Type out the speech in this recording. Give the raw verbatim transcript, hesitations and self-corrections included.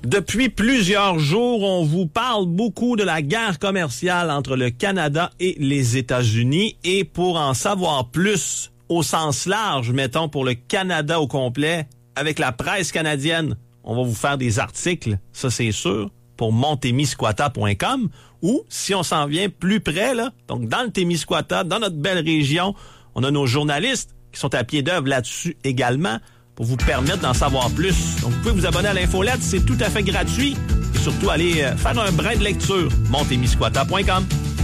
Depuis plusieurs jours, on vous parle beaucoup de la guerre commerciale entre le Canada et les États-Unis. Et pour en savoir plus au sens large, mettons pour le Canada au complet, avec la presse canadienne, on va vous faire des articles, ça c'est sûr, pour mon témiscouata point com. Ou, si on s'en vient plus près, là, donc dans le Témiscouata, dans notre belle région, on a nos journalistes qui sont à pied d'œuvre là-dessus également, pour vous permettre d'en savoir plus. Donc, vous pouvez vous abonner à l'infolette, c'est tout à fait gratuit. Et surtout, allez faire un brin de lecture. mon témiscouata point com.